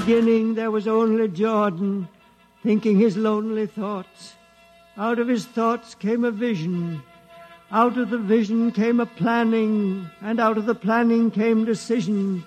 beginning there was only Jordan, thinking his lonely thoughts. Out of his thoughts came a vision. Out of the vision came a planning, and out of the planning came decision.